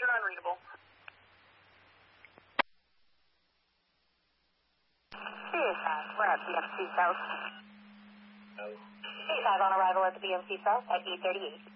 you're unreadable. 385, we're at BMC South. 85 on arrival at the BMC South at 8:38.